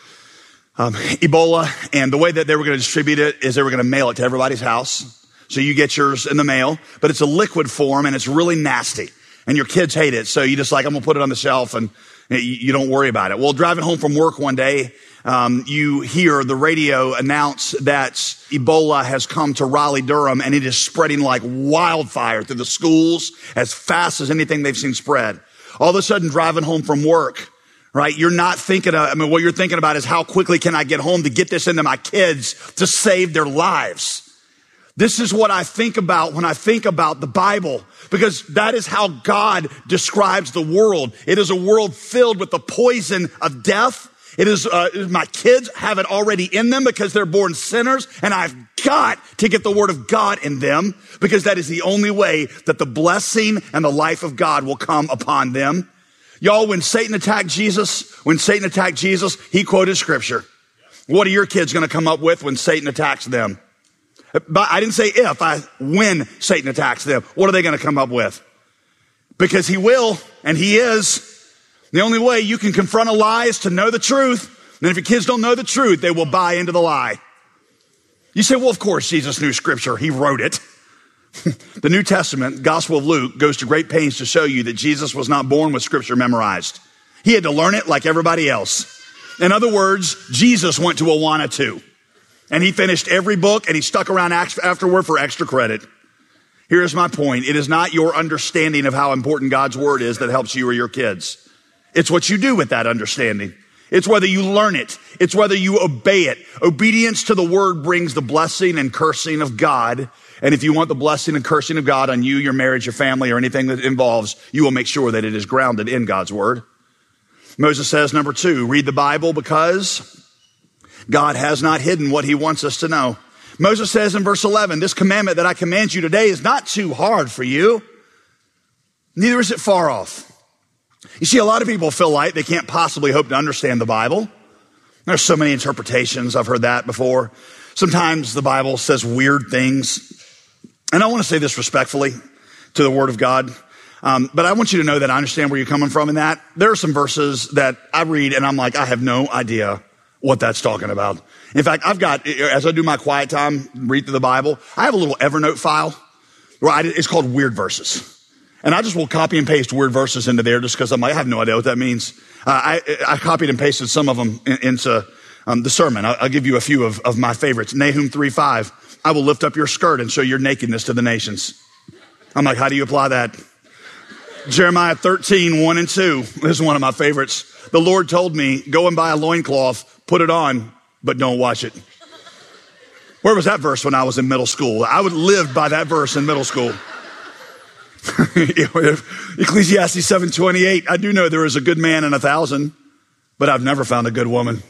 Ebola, and the way that they were going to distribute it is they were going to mail it to everybody's house. So you get yours in the mail, but it's a liquid form and it's really nasty. And your kids hate it. So you just I'm going to put it on the shelf and you don't worry about it. Well, driving home from work one day, you hear the radio announce that Ebola has come to Raleigh, Durham, and it is spreading like wildfire through the schools as fast as anything they've seen spread. All of a sudden, driving home from work, right? You're not thinking what you're thinking about is how quickly can I get home to get this into my kids to save their lives. This is what I think about when I think about the Bible, because that is how God describes the world. It is a world filled with the poison of death. It is, my kids have it already in them because they're born sinners, and I've got to get the Word of God in them because that is the only way that the blessing and the life of God will come upon them. Y'all, when Satan attacked Jesus, he quoted Scripture. What are your kids going to come up with when Satan attacks them? But I didn't say when Satan attacks them. What are they going to come up with? Because he will, and he is. The only way you can confront a lie is to know the truth. And if your kids don't know the truth, they will buy into the lie. You say, well, of course, Jesus knew Scripture. He wrote it. The New Testament, Gospel of Luke, goes to great pains to show you that Jesus was not born with Scripture memorized. He had to learn it like everybody else. In other words, Jesus went to Awana too. And he finished every book and he stuck around afterward for extra credit. Here's my point. It is not your understanding of how important God's Word is that helps you or your kids. It's what you do with that understanding. It's whether you learn it. It's whether you obey it. Obedience to the Word brings the blessing and cursing of God. And if you want the blessing and cursing of God on you, your marriage, your family, or anything that involves, you will make sure that it is grounded in God's Word. Moses says, number 2, read the Bible because God has not hidden what he wants us to know. Moses says in verse 11, this commandment that I command you today is not too hard for you. Neither is it far off. You see, a lot of people feel like they can't possibly hope to understand the Bible. There's so many interpretations. I've heard that before. Sometimes the Bible says weird things. And I want to say this respectfully to the Word of God. But I want you to know that I understand where you're coming from in that. There are some verses that I read and I'm like, I have no idea what that's talking about. In fact, I've got, as I do my quiet time, read through the Bible, I have a little Evernote file where it's called Weird Verses. And I just will copy and paste weird verses into there just because I'm like, I have no idea what that means. I copied and pasted some of them into the sermon. I'll give you a few of my favorites. Nahum 3:5, I will lift up your skirt and show your nakedness to the nations. I'm like, how do you apply that? Jeremiah 13:1 and 2. This is one of my favorites. The Lord told me, go and buy a loincloth, put it on, but don't wash it. Where was that verse when I was in middle school? I would live by that verse in middle school. Ecclesiastes 7:28. I do know there is a good man in 1,000, but I've never found a good woman.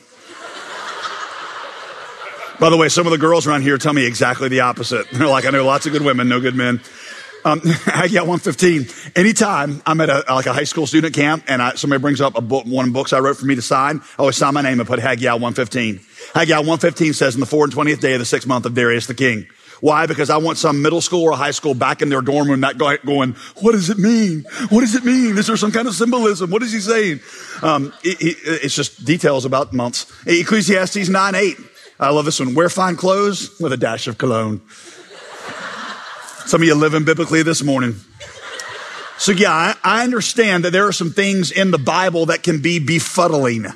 By the way, some of the girls around here tell me exactly the opposite. They're like, I know lots of good women, no good men. Haggai 1:15. Anytime I'm at a high school student camp and somebody brings up a book, one of the books I wrote for me to sign, I always sign my name and put Haggai 1:15. Haggai 1:15 says, in the 4 and 20th day of the 6th month of Darius the king. Why? Because I want some middle school or high school back in their dorm room not going, what does it mean? What does it mean? Is there some kind of symbolism? What is he saying? It's just details about months. Ecclesiastes 9:8. I love this one. Wear fine clothes with a dash of cologne. Some of you living biblically this morning. So yeah, I understand that there are some things in the Bible that can be befuddling.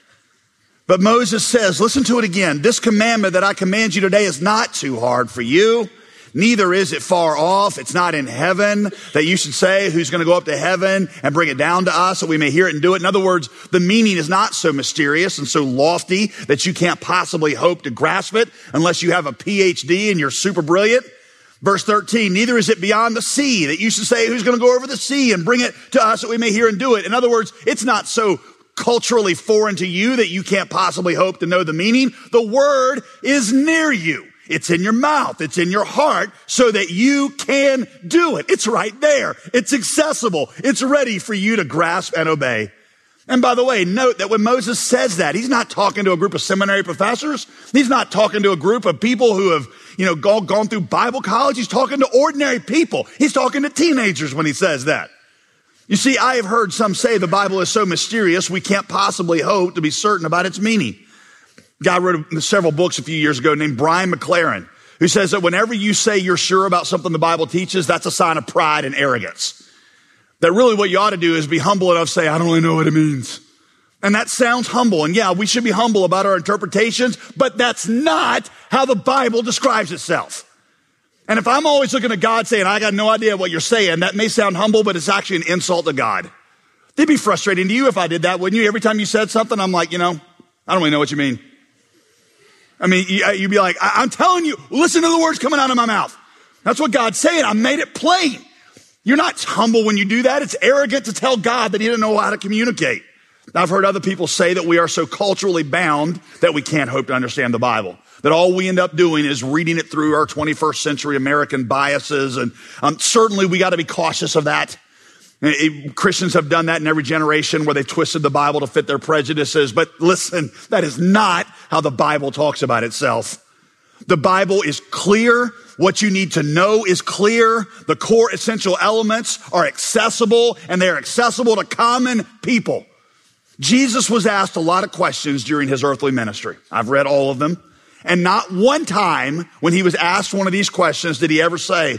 But Moses says, listen to it again. This commandment that I command you today is not too hard for you. Neither is it far off. It's not in heaven that you should say, who's going to go up to heaven and bring it down to us so we may hear it and do it. In other words, the meaning is not so mysterious and so lofty that you can't possibly hope to grasp it unless you have a PhD and you're super brilliant. Verse 13, neither is it beyond the sea that you should say, who's going to go over the sea and bring it to us that we may hear and do it. In other words, it's not so culturally foreign to you that you can't possibly hope to know the meaning. The word is near you. It's in your mouth. It's in your heart so that you can do it. It's right there. It's accessible. It's ready for you to grasp and obey. And by the way, note that when Moses says that, he's not talking to a group of seminary professors. He's not talking to a group of people who have, gone through Bible college. He's talking to ordinary people. He's talking to teenagers when he says that. You see, I have heard some say the Bible is so mysterious we can't possibly hope to be certain about its meaning. A guy wrote several books a few years ago named Brian McLaren, who says that whenever you say you're sure about something the Bible teaches, that's a sign of pride and arrogance. That really what you ought to do is be humble enough to say, I don't really know what it means. And that sounds humble. And yeah, we should be humble about our interpretations, but that's not how the Bible describes itself. And if I'm always looking at God saying, I got no idea what you're saying, that may sound humble, but it's actually an insult to God. It'd be frustrating to you if I did that, wouldn't you? Every time you said something, I'm like, I don't really know what you mean. I mean, you'd be like, I'm telling you, listen to the words coming out of my mouth. That's what God's saying. I made it plain. You're not humble when you do that. It's arrogant to tell God that he didn't know how to communicate. I've heard other people say that we are so culturally bound that we can't hope to understand the Bible. That all we end up doing is reading it through our 21st century American biases. And certainly we got to be cautious of that. Christians have done that in every generation where they've twisted the Bible to fit their prejudices. But listen, that is not how the Bible talks about itself. The Bible is clear. What you need to know is clear. The core essential elements are accessible, and they are accessible to common people. Jesus was asked a lot of questions during his earthly ministry. I've read all of them. And not one time when he was asked one of these questions did he ever say,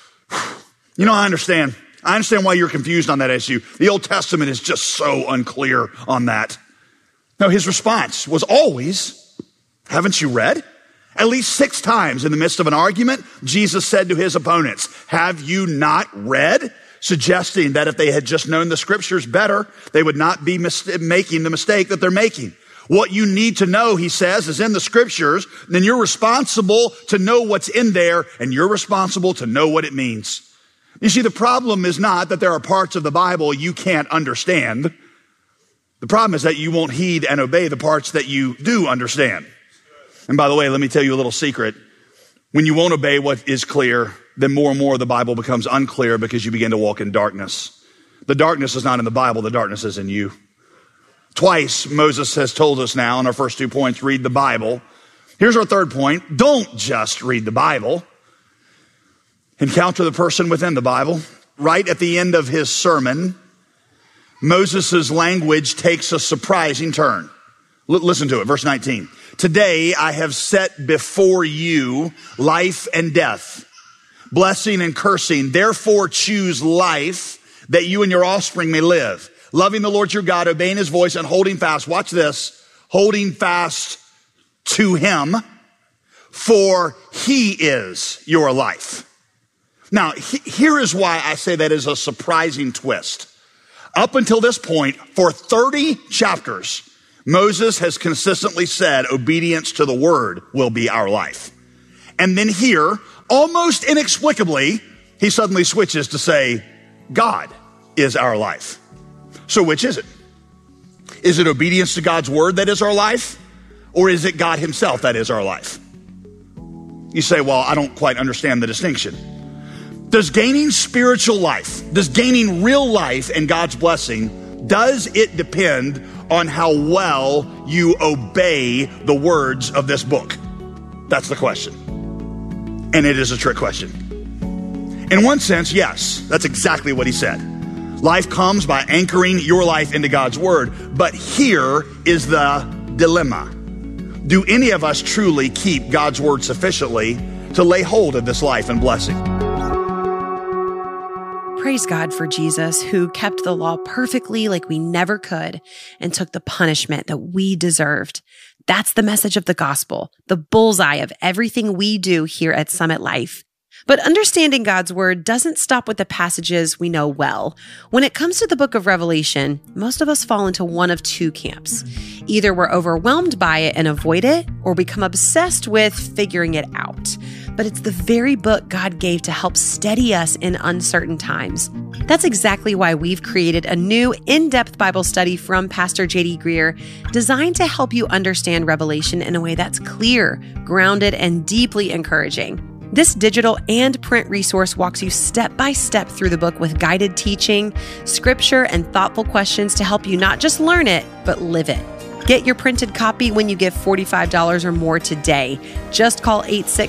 I understand. I understand why you're confused on that issue. The Old Testament is just so unclear on that. No, his response was always, haven't you read? At least 6 times in the midst of an argument, Jesus said to his opponents, have you not read? Suggesting that if they had just known the scriptures better, they would not be making the mistake that they're making. What you need to know, he says, is in the scriptures. Then you're responsible to know what's in there, and you're responsible to know what it means. You see, the problem is not that there are parts of the Bible you can't understand. The problem is that you won't heed and obey the parts that you do understand. And by the way, let me tell you a little secret. When you won't obey what is clear, then more and more the Bible becomes unclear because you begin to walk in darkness. The darkness is not in the Bible, the darkness is in you. Twice, Moses has told us now in our first 2 points, read the Bible. Here's our third point. Don't just read the Bible. Encounter the person within the Bible. Right at the end of his sermon, Moses' language takes a surprising turn. Listen to it, verse 19. Today I have set before you life and death, blessing and cursing. Therefore choose life that you and your offspring may live, loving the Lord your God, obeying his voice and holding fast. Watch this, holding fast to him, for he is your life. Now, here is why I say that is a surprising twist. Up until this point, for 30 chapters, Moses has consistently said obedience to the word will be our life. And then here, almost inexplicably, he suddenly switches to say, God is our life. So which is it? Is it obedience to God's word that is our life? Or is it God himself that is our life? You say, well, I don't quite understand the distinction. Does gaining spiritual life, does gaining real life and God's blessing, does it depend on how well you obey the words of this book? That's the question. And it is a trick question. In one sense, yes, that's exactly what he said. Life comes by anchoring your life into God's word. But here is the dilemma. Do any of us truly keep God's word sufficiently to lay hold of this life and blessing? Praise God for Jesus, who kept the law perfectly like we never could and took the punishment that we deserved. That's the message of the gospel, the bullseye of everything we do here at Summit Life. But understanding God's word doesn't stop with the passages we know well. When it comes to the book of Revelation, most of us fall into one of two camps. Either we're overwhelmed by it and avoid it, or become obsessed with figuring it out. But it's the very book God gave to help steady us in uncertain times. That's exactly why we've created a new in-depth Bible study from Pastor J.D. Greer, designed to help you understand Revelation in a way that's clear, grounded, and deeply encouraging. This digital and print resource walks you step by step through the book with guided teaching, scripture, and thoughtful questions to help you not just learn it, but live it. Get your printed copy when you give $45 or more today. Just call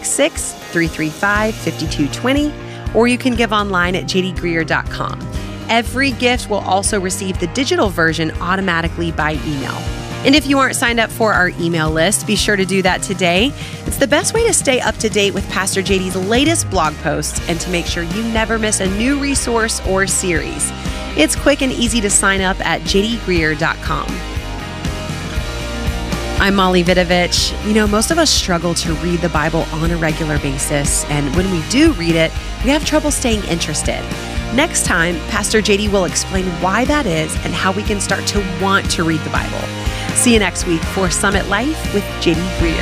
866-335-5220, or you can give online at jdgreer.com. Every gift will also receive the digital version automatically by email. And if you aren't signed up for our email list, be sure to do that today. It's the best way to stay up to date with Pastor JD's latest blog posts and to make sure you never miss a new resource or series. It's quick and easy to sign up at jdgreer.com. I'm Molly Vidovich. You know, most of us struggle to read the Bible on a regular basis, and when we do read it, we have trouble staying interested. Next time, Pastor JD will explain why that is and how we can start to want to read the Bible. See you next week for Summit Life with JD Greer.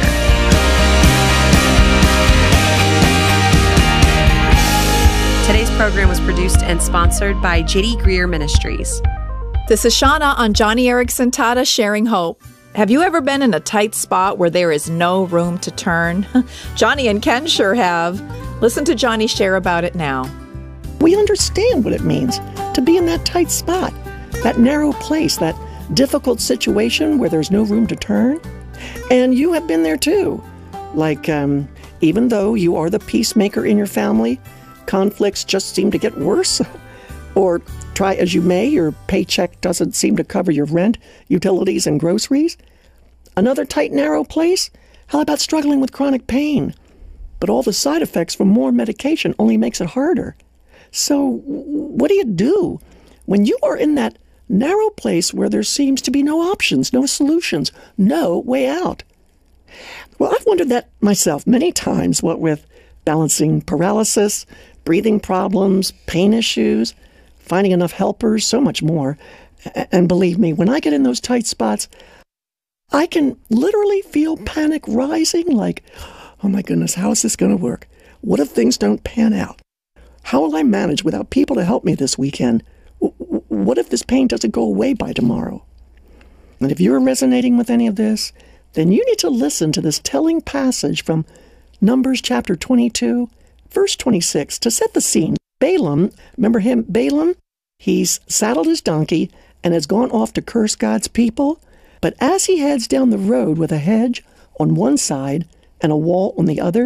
Today's program was produced and sponsored by JD Greer Ministries. This is Shauna on Johnny Erickson Tata Sharing Hope. Have you ever been in a tight spot where there is no room to turn? Johnny and Ken sure have. Listen to Johnny share about it now. We understand what it means to be in that tight spot, that narrow place, that difficult situation where there's no room to turn. And you have been there too. Like, even though you are the peacemaker in your family, conflicts just seem to get worse. Or try as you may, your paycheck doesn't seem to cover your rent, utilities, and groceries. Another tight, narrow place? How about struggling with chronic pain? But all the side effects from more medication only makes it harder. So what do you do when you are in that narrow place where there seems to be no options, no solutions, no way out? Well, I've wondered that myself many times, what with balancing paralysis, breathing problems, pain issues, finding enough helpers, so much more. And believe me, when I get in those tight spots, I can literally feel panic rising, like, oh my goodness, how is this going to work? What if things don't pan out? How will I manage without people to help me this weekend? What if this pain doesn't go away by tomorrow? And if you're resonating with any of this, then you need to listen to this telling passage from Numbers chapter 22, verse 26, to set the scene. Balaam, remember him, Balaam? He's saddled his donkey and has gone off to curse God's people. But as he heads down the road with a hedge on one side and a wall on the other,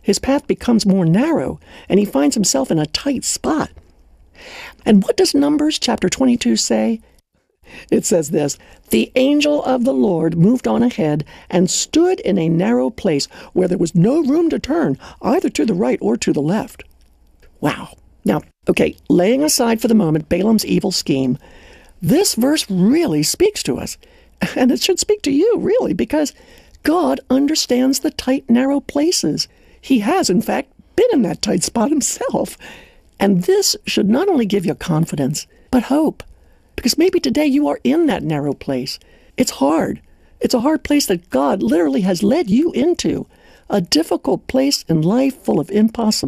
his path becomes more narrow, and he finds himself in a tight spot. And what does Numbers chapter 22 say? It says this, "The angel of the Lord moved on ahead and stood in a narrow place where there was no room to turn, either to the right or to the left." Wow. Now, okay, laying aside for the moment Balaam's evil scheme, this verse really speaks to us. And it should speak to you, really, because God understands the tight, narrow places. He has, in fact, been in that tight spot himself. And this should not only give you confidence, but hope. Because maybe today you are in that narrow place. It's hard. It's a hard place that God literally has led you into. A difficult place in life full of impossibilities.